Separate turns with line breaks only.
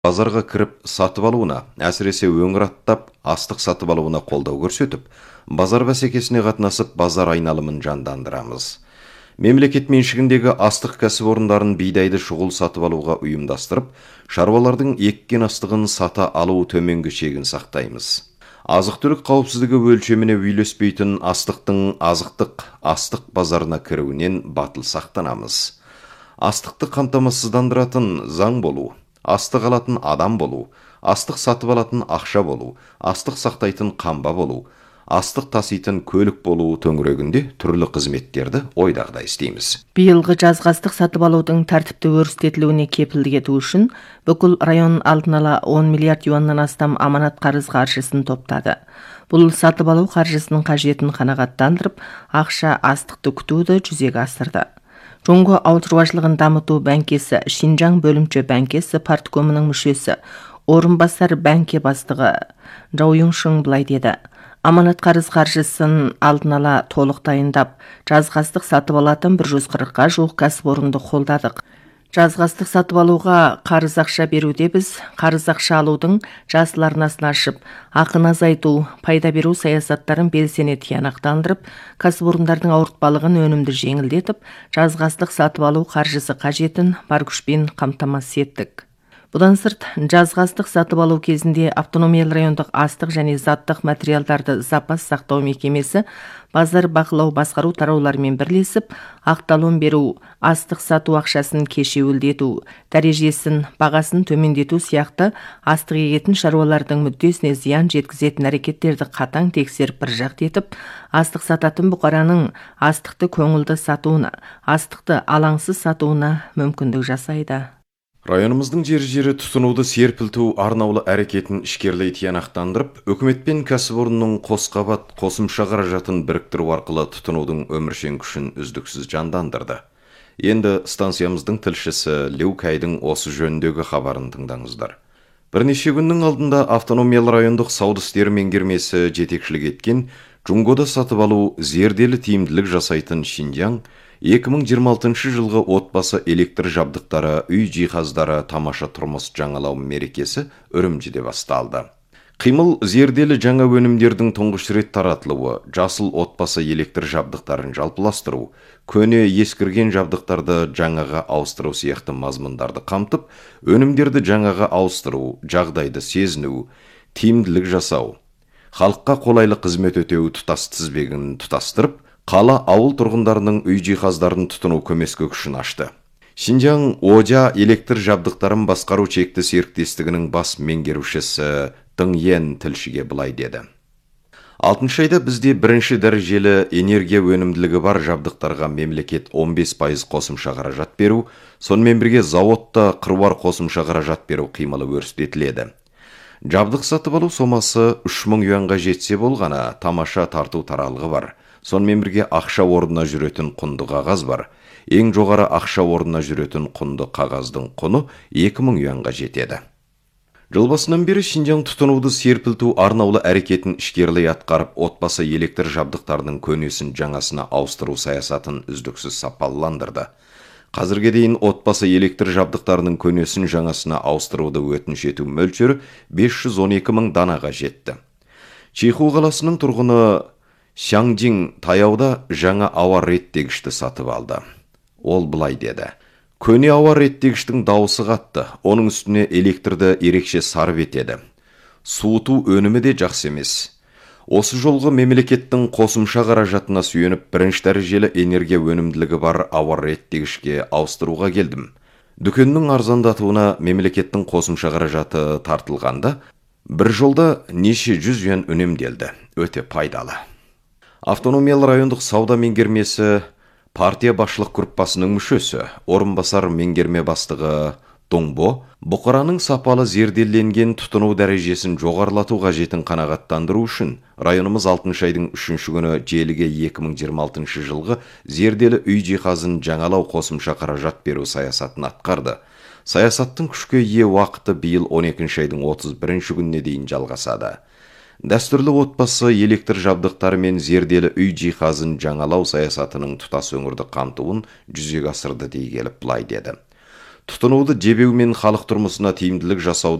Базарға кіріп сатып алуына, әсіресе өңір аттап астық сатып алуына қолдау көрсетіп, базар бәсекесіне қатынасып базар айналымын жандандырамыз. Мемлекет меншігіндегі астық кәсіпорындарын бидайды шұғыл сатып алуға ұйымдастырып, шаруалардың еккен астығын сата алу төменгі шегін сақтаймыз. Азық-түлік қауіпсіздігі өлшеміне үйлеспейтін астық базарына кіруінен батыл сақтанамыз. Астықты қамтамасыздандыратын заң болу, астық алатын адам болу, астық сатып алатын ақша болу, астық сақтайтын қамба болу, астық таситын көлік болу төңірегінде түрлі қызметтерді ойдағыдай істейміз.
Биылғы жазғы астық сатып алудың тәртіпті өрістетілуіне кепілдік ету үшін бүкіл район алдын ала 10 миллиард юаннан астам аманат қарыз қаржысын топтады. Бұл сатып алу қаржысының қажетін қанағаттандырып, ақша астықты күтуді жүзеге асырды. Жоңго ауыл шаруашылығын дамыту бәңкесі, Шинжаң бөлімші бәңкесі парткомының мүшесі, орынбасар бәңке бастығы Жау Юңшың былай деді: аманат қарыз қаржысын алдын ала толық дайындап, жазғы астық сатып алатын 140-ға жуық кәсіпорынды қолдадық. Жазғы астық сатып алуға қарыз ақша беруде біз қарыз ақша алудың жасыл арнасын ашып, ақыны азайту, пайда беру саясаттарын белсене тиянақтандырып, кәсіпорындардың ауыртпалығын өнімді жеңілдетіп, жазғы астық сатып алу қаржысы қажетін бар күшпен қамтамасыз еттік. Бұдан сырт, жазғы астық сатып алу кезінде автономиялы райондық астық және заттық материалдарды запас сақтау мекемесі базар бақылау басқару тарауларымен бірлесіп, ақталым беру, астық сату ақшасын кешеуілдету, дәрежесін, бағасын төмендету сияқты астық егетін шаруалардың мүддесіне зиян жеткізетін әрекеттерді қатаң тексеріп бір жақты етіп, астық сататын бұқараның астықты көңілді сатуына, астықты алаңсыз сатуына мүмкіндік жасайды.
Районымыздың жері тұтынуды серпілту арнаулы әрекетін ішкерлей тиянақтандырып, үкімет пен кәсіпорынның қосқабат қосымша қаражатын біріктіру арқылы тұтынудың өміршең күшін үздіксіз жандандырды. Енді станциямыздың тілшісі Леукайдың осы жөніндегі хабарын тыңдаңыздар. Бірнеше күннің алдында автономиялы райондық сауда істері меңгермесі жетекшілік еткен Жоңгода сатып алу зерделі тиімділік жасайтын Шинжаң 2026 жылғы отбасы электр жабдықтары, үй жиһаздары, тамаша тұрмыс жаңалау мерекесі Үрімжіде басталды. Қимыл зерделі жаңа өнімдердің тұңғыш рет таратылуы, жасыл отбасы электр жабдықтарын жалпыластыру, көне ескірген жабдықтарды жаңаға ауыстыру сияқты мазмұндарды қамтып, өнімдерді жаңаға ауыстыру, жағдайды сезіну, тиімділік жасау, халыққа қолайлы қызмет өтеу тұтас тізбегін тұтастырып, қала ауыл тұрғындарының үй жиһаздарын тұтыну көмескі күшін ашты. Шинжаң Ожа электр жабдықтарын басқару шекті серіктестігінің бас меңгерушісі Дыңен тілшіге былай деді: 6 айда бізде бірінші дәрежелі энергия өнімділігі бар жабдықтарға мемлекет 15% қосымша қаражат беру, сонымен бірге зауытта қыруар қосымша қаражат беру қимылы өрістетіледі. Жабдық сатып алу сомасы 3000 юанға жетсе болғана тамаша тарту таралғы бар. Сонымен бірге ақша орнына жүретін құнды қағаз бар. Ең жоғары ақша орнына жүретін құнды қағаздың құны 2000 юанға жетеді. Жыл басынан бері Шинжаң тұтынуды серпілту арнаулы әрекетін ішкерлей атқарып, отбасы электр жабдықтарының көнесін жаңасына ауыстыру саясатын үздіксіз сапаландырды. Қазірге дейін отбасы электр жабдықтарының көнесін жаңасына ауыстыруды өтініш ету мөлшері 512 000 данаға жетті. Чеху қаласының тұрғыны Шаңжин таяуда жаңа ауа реттегішті сатып алды. Ол былай деді: көне ауа реттегіштің дауысы қатты, оның үстіне электрді ерекше сарып етеді. Суыту өнімі де жақсы емес. Осы жолғы мемлекеттің қосымша қаражатына сүйеніп, бірінші дәрежелі энергия өнімділігі бар ауа реттегішке ауыстыруға келдім. Дүкеннің арзандатуына мемлекеттің қосымша қаражаты тартылғанда, бір жолда неше 100 юан үнемделді. Өте пайдалы. Автономиялы райондық сауда меңгермесі партия басшылық группасының мүшесі, орынбасар меңгерме бастығы Доңбо, бұқараның сапалы зерделенген тұтыну дәрежесін жоғарылату қажетін қанағаттандыру үшін районымыз 6 айдың 3 күні желіге 2026 жылғы зерделі үй жиһазын жаңалау қосымша қаражат беру саясатын атқарды. Саясаттың күшке ие уақыты биыл 12 айдың 31 күніне дейін жалғасады. Дәстүрлі отбасы электр жабдықтары мен зерделі үй жиһазын жаңалау саясатының тұтас өңірді қамтуын жүзеге асырды дей келіп былай деді: тұтынуды жебеу мен халық тұрмысына тиімділік жасау